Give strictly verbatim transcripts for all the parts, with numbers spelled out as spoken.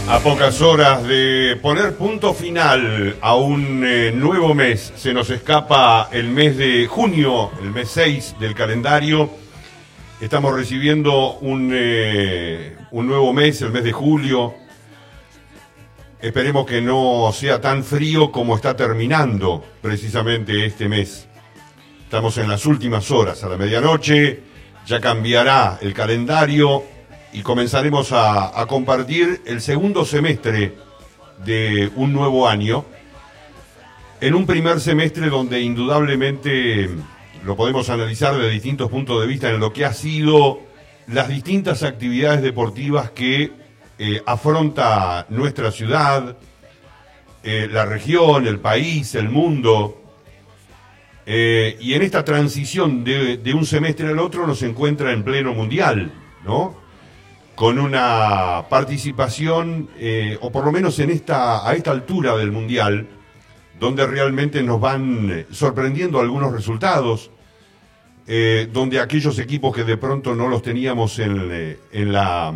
A pocas horas de poner punto final a un eh, nuevo mes, se nos escapa el mes de junio, el mes seis del calendario. Estamos recibiendo un, eh, un nuevo mes, el mes de julio. Esperemos que no sea tan frío como está terminando precisamente este mes. Estamos en las últimas horas, a la medianoche, ya cambiará el calendario y comenzaremos a, a compartir el segundo semestre de un nuevo año, en un primer semestre donde indudablemente lo podemos analizar de distintos puntos de vista en lo que ha sido las distintas actividades deportivas que eh, afronta nuestra ciudad, eh, la región, el país, el mundo. Eh, y en esta transición de, de un semestre al otro nos encuentra en pleno mundial, ¿no? Con una participación, eh, o por lo menos en esta, a esta altura del mundial, donde realmente nos van sorprendiendo algunos resultados, eh, donde aquellos equipos que de pronto no los teníamos en, en, la,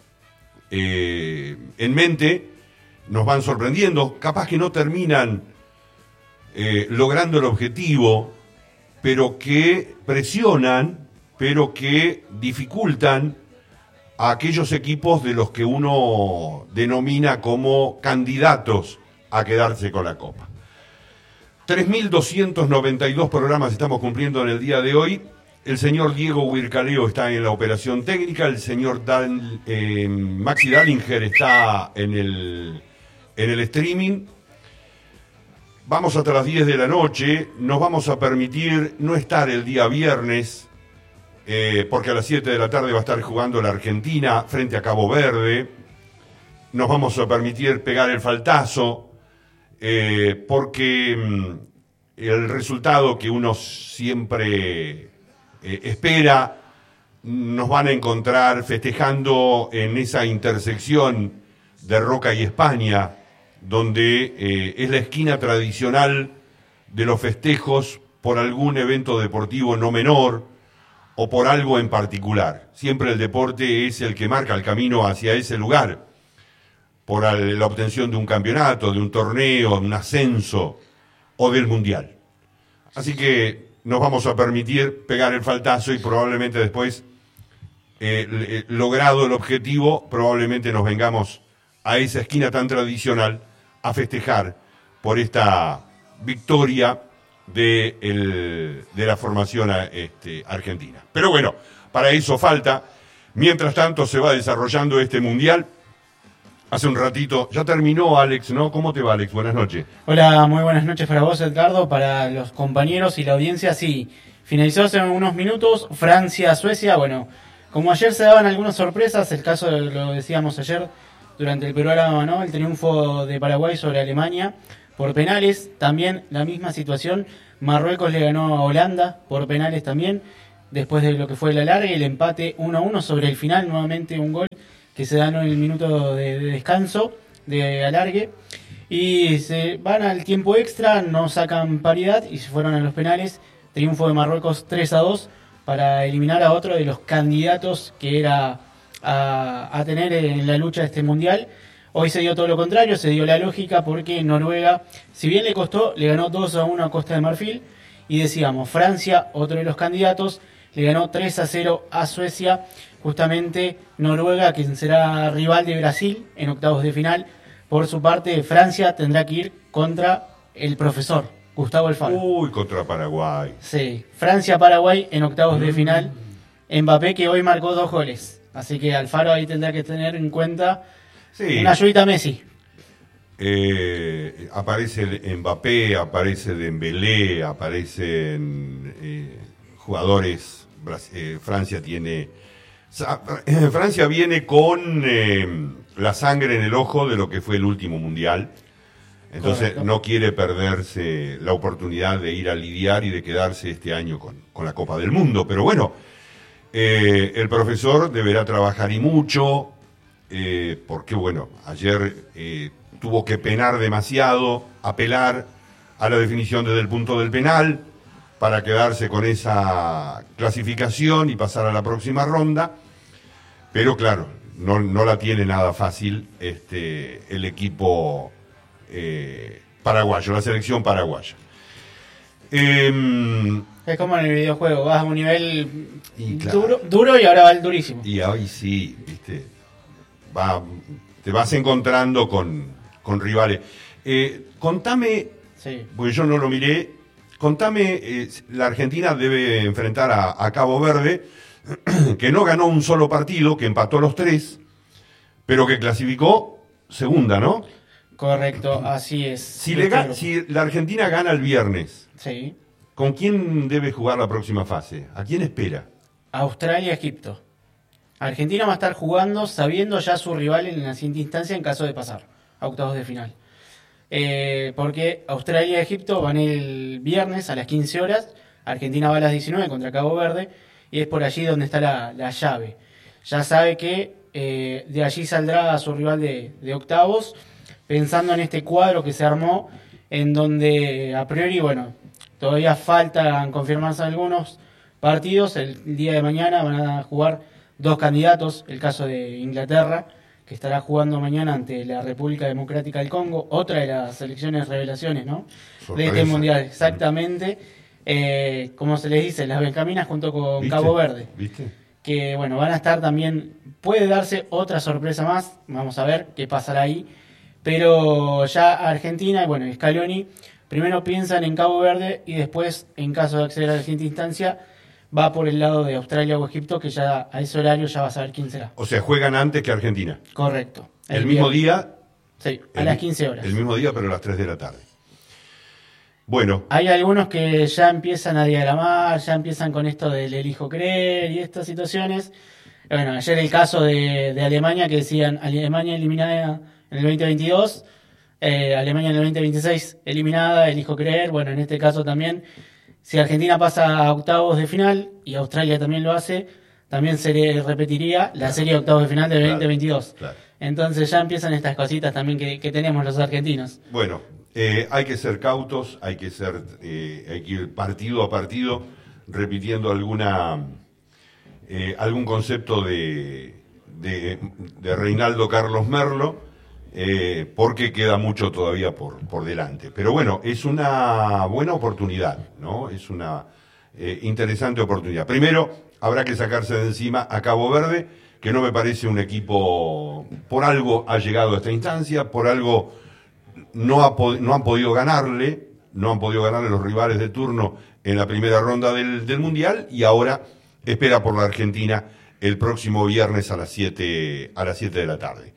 eh, en mente, nos van sorprendiendo, capaz que no terminan eh, logrando el objetivo, pero que presionan, pero que dificultan a aquellos equipos de los que uno denomina como candidatos a quedarse con la Copa. tres mil doscientos noventa y dos programas estamos cumpliendo en el día de hoy. El señor Diego Huircaleo está en la operación técnica, el señor Dan, eh, Maxi Dallinger está en el, en el streaming. Vamos hasta las diez de la noche, nos vamos a permitir no estar el día viernes, Eh, porque a las siete de la tarde va a estar jugando la Argentina frente a Cabo Verde. Nos vamos a permitir pegar el faltazo, eh, porque mm, el resultado que uno siempre eh, espera, nos van a encontrar festejando en esa intersección de Roca y España, donde eh, es la esquina tradicional de los festejos por algún evento deportivo no menor, o por algo en particular. Siempre el deporte es el que marca el camino hacia ese lugar, por la obtención de un campeonato, de un torneo, de un ascenso o del mundial. Así que nos vamos a permitir pegar el faltazo y probablemente después, eh, logrado el objetivo, probablemente nos vengamos a esa esquina tan tradicional a festejar por esta victoria de, el, de la formación este, argentina. Pero bueno, para eso falta. Mientras tanto se va desarrollando este mundial. Hace un ratito, ya terminó Alex, ¿no? ¿Cómo te va, Alex? Buenas noches. Hola, muy buenas noches para vos, Edgardo, para los compañeros y la audiencia. Sí, finalizó hace unos minutos Francia-Suecia. Bueno, como ayer se daban algunas sorpresas, el caso lo decíamos ayer durante el programa, ¿no? El triunfo de Paraguay sobre Alemania por penales, también la misma situación. Marruecos le ganó a Holanda por penales también, después de lo que fue el alargue, el empate uno a uno sobre el final, nuevamente un gol que se da en el minuto de, de descanso, de alargue, y se van al tiempo extra, no sacan paridad y se fueron a los penales. Triunfo de Marruecos tres a dos para eliminar a otro de los candidatos que era a, a tener en la lucha de este mundial. Hoy se dio todo lo contrario, se dio la lógica, porque Noruega, si bien le costó, le ganó dos a uno a Costa de Marfil. Y decíamos, Francia, otro de los candidatos, le ganó tres a cero a Suecia. Justamente Noruega, quien será rival de Brasil en octavos de final. Por su parte, Francia tendrá que ir contra el profesor, Gustavo Alfaro. Uy, contra Paraguay. Sí, Francia-Paraguay en octavos mm. de final. Mbappé, que hoy marcó dos goles. Así que Alfaro ahí tendrá que tener en cuenta... Sí. Una ayudita a Messi. Eh, aparece Mbappé, aparece Dembélé, aparecen eh, jugadores. Eh, Francia tiene. Eh, Francia viene con eh, la sangre en el ojo de lo que fue el último mundial. Entonces Correcto. No quiere perderse la oportunidad de ir a lidiar y de quedarse este año con, con la Copa del Mundo. Pero bueno, eh, el profesor deberá trabajar y mucho. Eh, porque bueno, ayer eh, tuvo que penar demasiado, apelar a la definición desde el punto del penal para quedarse con esa clasificación y pasar a la próxima ronda, pero claro, no, no la tiene nada fácil este, el equipo eh, paraguayo, la selección paraguaya. Eh, es como en el videojuego, vas a un nivel y claro, duro, duro y ahora va el durísimo. Y hoy sí, viste, va, te vas encontrando con, con rivales. Eh, contame, sí. porque yo no lo miré, contame, eh, la Argentina debe enfrentar a, a Cabo Verde, que no ganó un solo partido, que empató los tres, pero que clasificó segunda, ¿no? Correcto, así es. Si, le ga- si la Argentina gana el viernes, sí. ¿con quién debe jugar la próxima fase? ¿A quién espera? Australia, Egipto. Argentina va a estar jugando sabiendo ya su rival en la siguiente instancia en caso de pasar a octavos de final. Eh, porque Australia y Egipto van el viernes a las quince horas, Argentina va a las diecinueve contra Cabo Verde, y es por allí donde está la, la llave. Ya sabe que eh, de allí saldrá a su rival de, de octavos, pensando en este cuadro que se armó, en donde a priori, bueno, todavía faltan confirmarse algunos partidos. El día de mañana van a jugar dos candidatos, el caso de Inglaterra, que estará jugando mañana ante la República Democrática del Congo, otra de las selecciones revelaciones, ¿no? Sorpresa. De este mundial, exactamente. Eh, como se les dice, las Benjaminas junto con ¿Viste? Cabo Verde. ¿Viste? Que bueno, van a estar también, puede darse otra sorpresa más, vamos a ver qué pasará ahí. Pero ya Argentina, y bueno, Scaloni, primero piensan en Cabo Verde y después, en caso de acceder a la siguiente instancia, va por el lado de Australia o Egipto, que ya a ese horario ya va a saber quién será. O sea, juegan antes que Argentina. Correcto. El, el mismo día. Sí, a el, las quince horas. El mismo día, pero a las tres de la tarde. Bueno. Hay algunos que ya empiezan a diagramar, ya empiezan con esto del elijo creer y estas situaciones. Bueno, ayer el caso de, de Alemania, que decían Alemania eliminada en el veinte veintidós, eh, Alemania en el veinte veintiséis eliminada, elijo creer. Bueno, en este caso también, si Argentina pasa a octavos de final y Australia también lo hace, también se le repetiría la serie de octavos de final del veinte veintidós. Claro, claro. Entonces ya empiezan estas cositas también que, que tenemos los argentinos. Bueno, eh, hay que ser cautos, hay que ser, eh, hay que ir partido a partido repitiendo alguna eh, algún concepto de, de, de Reinaldo Carlos Merlo. Eh, porque queda mucho todavía por, por delante. Pero bueno, es una buena oportunidad, ¿no? Es una eh, interesante oportunidad. Primero, habrá que sacarse de encima a Cabo Verde, que no me parece un equipo, por algo ha llegado a esta instancia, por algo no, ha, no han podido ganarle, no han podido ganarle los rivales de turno en la primera ronda del, del Mundial, y ahora espera por la Argentina el próximo viernes a las siete, a las siete de la tarde.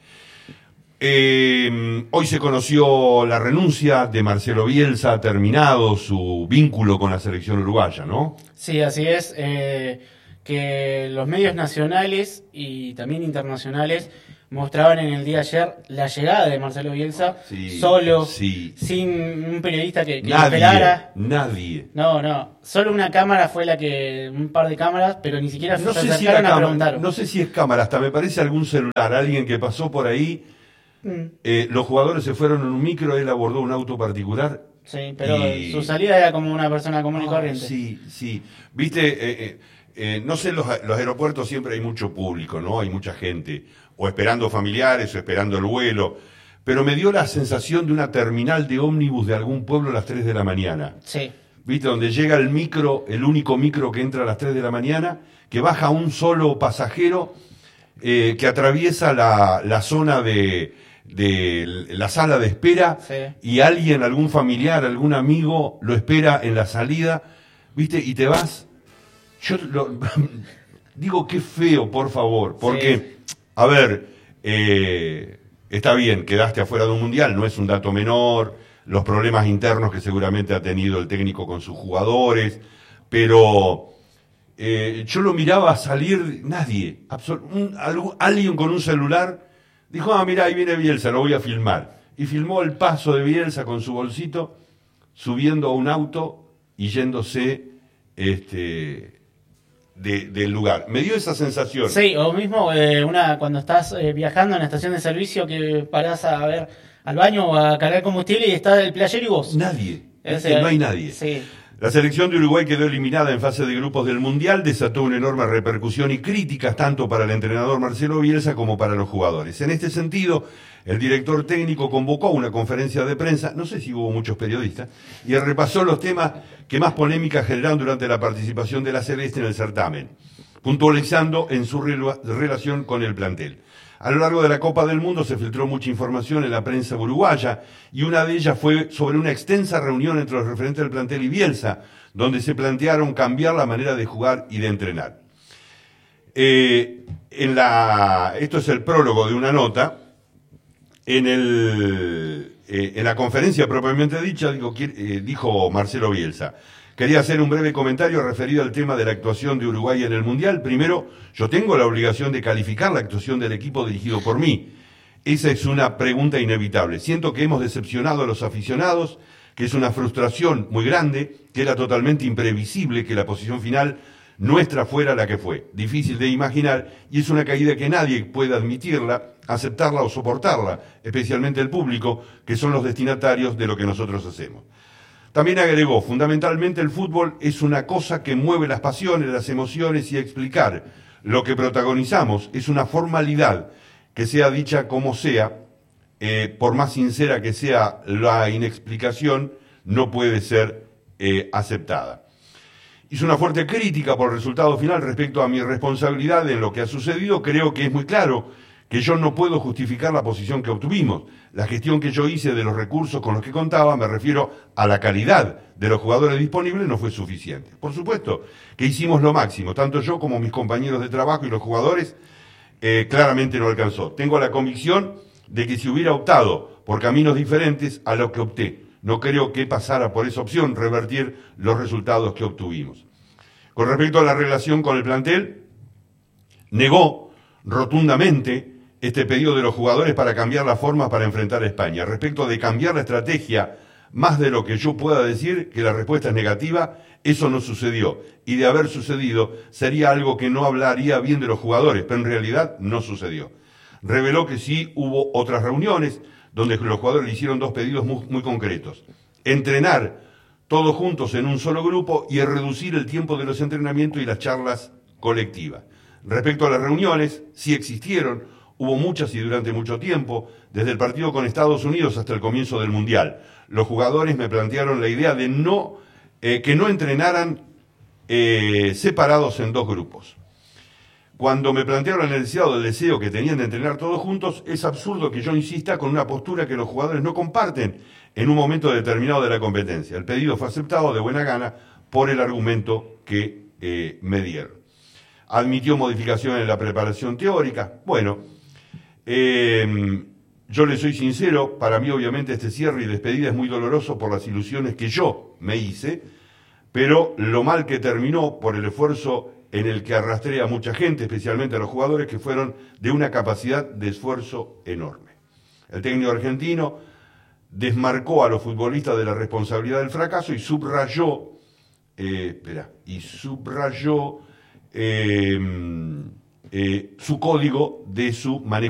Eh, hoy se conoció la renuncia de Marcelo Bielsa, ha terminado su vínculo con la selección uruguaya, ¿no? Sí, así es, eh, que los medios nacionales y también internacionales mostraban en el día de ayer la llegada de Marcelo Bielsa, sí, solo, sí. sin un periodista que, que nadie, lo pelara. Nadie. No, no, solo una cámara fue la que, un par de cámaras, pero ni siquiera no se sé acercaron si a cámara, preguntar. No sé si es cámara, hasta me parece algún celular, alguien que pasó por ahí. Eh, los jugadores se fueron en un micro, él abordó un auto particular. Sí, pero y... su salida era como una persona común y ah, corriente. Sí, sí. Viste, eh, eh, eh, no sé, en los, los aeropuertos siempre hay mucho público, ¿no? Hay mucha gente, o esperando familiares, o esperando el vuelo. Pero me dio la sensación de una terminal de ómnibus de algún pueblo a las tres de la mañana. Sí. Viste, donde llega el micro, el único micro que entra a las tres de la mañana, que baja un solo pasajero, eh, que atraviesa la, la zona de... de la sala de espera, sí. Y alguien, algún familiar, algún amigo lo espera en la salida, ¿viste? Y te vas. Yo lo, digo, qué feo, por favor, porque, sí. A ver, eh, está bien, quedaste afuera de un mundial, no es un dato menor, los problemas internos que seguramente ha tenido el técnico con sus jugadores, pero eh, yo lo miraba salir, nadie, absol- un, algo, alguien con un celular. Dijo, ah, mira, ahí viene Bielsa, lo voy a filmar. Y filmó el paso de Bielsa con su bolsito, subiendo a un auto y yéndose este, de, del lugar. Me dio esa sensación. Sí, o mismo eh, una cuando estás eh, viajando en la estación de servicio que parás a ver al baño o a cargar combustible y está el playero y vos. Nadie, es es que no hay nadie. Sí. La selección de Uruguay quedó eliminada en fase de grupos del Mundial, desató una enorme repercusión y críticas tanto para el entrenador Marcelo Bielsa como para los jugadores. En este sentido, el director técnico convocó una conferencia de prensa, no sé si hubo muchos periodistas, y repasó los temas que más polémica generaron durante la participación de la Celeste en el certamen, puntualizando en su relación con el plantel. A lo largo de la Copa del Mundo se filtró mucha información en la prensa uruguaya y una de ellas fue sobre una extensa reunión entre los referentes del plantel y Bielsa, donde se plantearon cambiar la manera de jugar y de entrenar. Eh, en la, esto es el prólogo de una nota. En, el, eh, en la conferencia propiamente dicha dijo, eh, dijo Marcelo Bielsa: quería hacer un breve comentario referido al tema de la actuación de Uruguay en el Mundial. Primero, yo tengo la obligación de calificar la actuación del equipo dirigido por mí. Esa es una pregunta inevitable. Siento que hemos decepcionado a los aficionados, que es una frustración muy grande, que era totalmente imprevisible que la posición final nuestra fuera la que fue. Difícil de imaginar y es una caída que nadie puede admitirla, aceptarla o soportarla, especialmente el público, que son los destinatarios de lo que nosotros hacemos. También agregó, fundamentalmente el fútbol es una cosa que mueve las pasiones, las emociones y explicar lo que protagonizamos es una formalidad que sea dicha como sea, eh, por más sincera que sea la inexplicación, no puede ser eh, aceptada. Hizo una fuerte crítica por el resultado final respecto a mi responsabilidad en lo que ha sucedido. Creo que es muy claro que yo no puedo justificar la posición que obtuvimos. La gestión que yo hice de los recursos con los que contaba, me refiero a la calidad de los jugadores disponibles, no fue suficiente. Por supuesto que hicimos lo máximo, tanto yo como mis compañeros de trabajo y los jugadores, eh, claramente no alcanzó. Tengo la convicción de que si hubiera optado por caminos diferentes a los que opté, no creo que pasara por esa opción revertir los resultados que obtuvimos. Con respecto a la relación con el plantel, negó rotundamente este pedido de los jugadores para cambiar la forma para enfrentar a España. Respecto de cambiar la estrategia, más de lo que yo pueda decir que la respuesta es negativa, eso no sucedió. Y de haber sucedido, sería algo que no hablaría bien de los jugadores, pero en realidad no sucedió. Reveló que sí hubo otras reuniones donde los jugadores le hicieron dos pedidos muy, muy concretos. Entrenar todos juntos en un solo grupo y reducir el tiempo de los entrenamientos y las charlas colectivas. Respecto a las reuniones, sí existieron, hubo muchas y durante mucho tiempo, desde el partido con Estados Unidos hasta el comienzo del Mundial. Los jugadores me plantearon la idea de no, eh, que no entrenaran eh, separados en dos grupos. Cuando me plantearon la necesidad o el deseo que tenían de entrenar todos juntos, es absurdo que yo insista con una postura que los jugadores no comparten en un momento determinado de la competencia. El pedido fue aceptado de buena gana por el argumento que eh, me dieron. Admitió modificaciones en la preparación teórica. Bueno, eh, yo le soy sincero, para mí obviamente este cierre y despedida es muy doloroso por las ilusiones que yo me hice, pero lo mal que terminó por el esfuerzo en el que arrastré a mucha gente, especialmente a los jugadores que fueron de una capacidad de esfuerzo enorme. El técnico argentino desmarcó a los futbolistas de la responsabilidad del fracaso y subrayó, eh, espera, y subrayó eh, eh, su código de su manejo